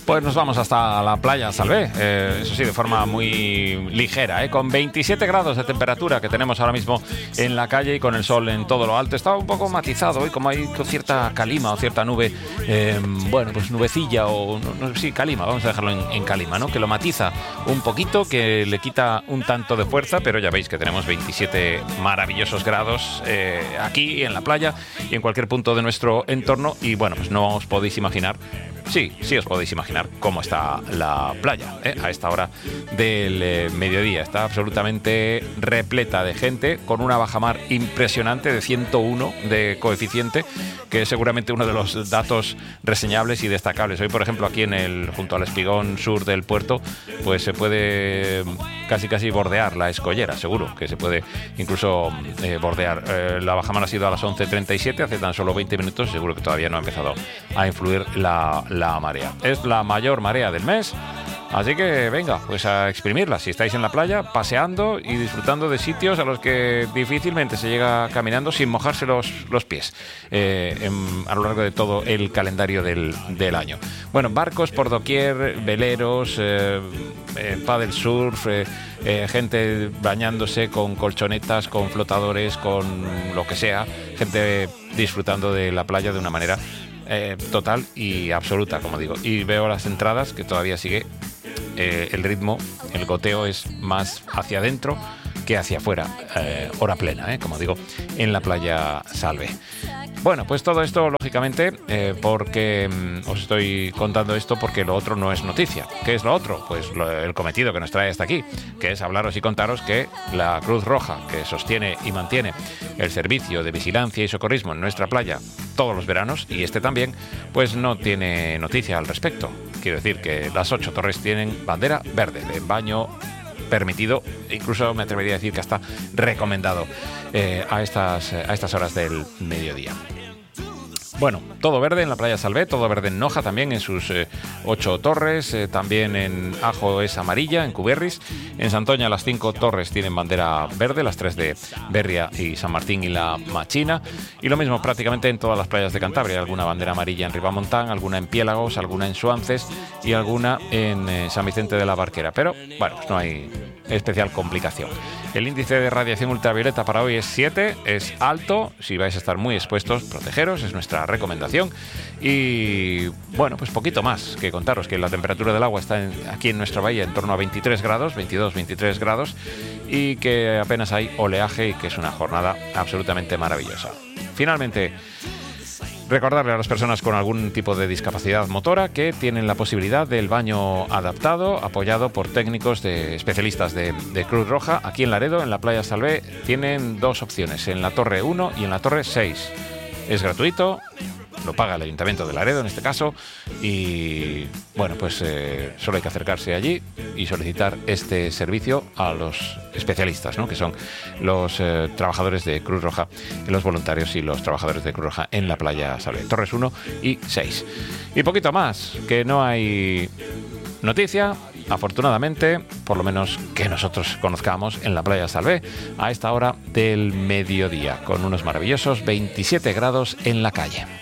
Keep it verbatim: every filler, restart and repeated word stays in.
Pues nos vamos hasta la playa Salvé, eh, eso sí, de forma muy ligera, eh, con veintisiete grados de temperatura que tenemos ahora mismo en la calle y con el sol en todo lo alto. Está un poco matizado hoy, como hay cierta calima o cierta nube, eh, bueno, pues nubecilla o, no, no, sí, calima, vamos a dejarlo en, en calima, ¿no? Que lo matiza un poquito, que le quita un tanto de fuerza, pero ya veis que tenemos veintisiete maravillosos grados eh, aquí en la playa y en cualquier punto de nuestro entorno. Y bueno, pues no os podéis imaginar. Sí, sí os podéis imaginar cómo está la playa ¿eh? a esta hora del eh, mediodía. Está absolutamente repleta de gente, con una bajamar impresionante de ciento uno de coeficiente, que es seguramente uno de los datos reseñables y destacables. Hoy, por ejemplo, aquí en el junto al espigón sur del puerto, pues se puede casi casi bordear la escollera, seguro que se puede incluso eh, bordear. Eh, la bajamar ha sido a las once treinta y siete, hace tan solo veinte minutos, seguro que todavía no ha empezado a influir la la marea. Es la mayor marea del mes, así que venga, pues a exprimirla. Si estáis en la playa, paseando y disfrutando de sitios a los que difícilmente se llega caminando sin mojarse los, los pies eh, en, a lo largo de todo el calendario del, del año. Bueno, barcos por doquier, veleros, eh, eh, paddle surf, eh, eh, gente bañándose con colchonetas, con flotadores, con lo que sea, gente disfrutando de la playa de una manera Eh, total y absoluta, como digo. Y veo las entradas que todavía sigue eh, el ritmo, el goteo es más hacia adentro que hacia afuera, eh, hora plena, eh, como digo, en la playa Salvé. Bueno, pues todo esto, lógicamente, eh, porque mm, os estoy contando esto porque lo otro no es noticia. ¿Qué es lo otro? Pues lo, el cometido que nos trae hasta aquí, que es hablaros y contaros que la Cruz Roja, que sostiene y mantiene el servicio de vigilancia y socorrismo en nuestra playa todos los veranos, y este también, pues no tiene noticia al respecto. Quiero decir que las ocho torres tienen bandera verde de baño permitido, incluso me atrevería a decir que hasta recomendado eh, a, estas, a estas horas del mediodía. Bueno, todo verde en la playa Salvé, todo verde en Noja también en sus eh, ocho torres, eh, también en Ajo es amarilla, en Cuberris, en Santoña las cinco torres tienen bandera verde, las tres de Berria y San Martín y la Machina, y lo mismo prácticamente en todas las playas de Cantabria, alguna bandera amarilla en Ribamontán, alguna en Piélagos, alguna en Suances y alguna en eh, San Vicente de la Barquera, pero bueno, pues no hay especial complicación. El índice de radiación ultravioleta para hoy es siete, es alto, si vais a estar muy expuestos, protegeros, es nuestra recomendación. Y bueno, pues poquito más que contaros, que la temperatura del agua está en, aquí en nuestra bahía en torno a veintitrés grados, veintidós, veintitrés grados, y que apenas hay oleaje y que es una jornada absolutamente maravillosa. Finalmente, recordarle a las personas con algún tipo de discapacidad motora que tienen la posibilidad del baño adaptado, apoyado por técnicos de especialistas de, de Cruz Roja. Aquí en Laredo, en la playa Salvé, tienen dos opciones, en la Torre uno y en la Torre seis. Es gratuito, lo paga el Ayuntamiento de Laredo en este caso, y bueno, pues eh, solo hay que acercarse allí y solicitar este servicio a los especialistas, ¿no? Que son los eh, trabajadores de Cruz Roja, los voluntarios y los trabajadores de Cruz Roja en la playa Salvé, Torres uno y seis. Y poquito más, que no hay noticia, afortunadamente, por lo menos que nosotros conozcamos, en la playa Salvé a esta hora del mediodía, con unos maravillosos veintisiete grados en la calle.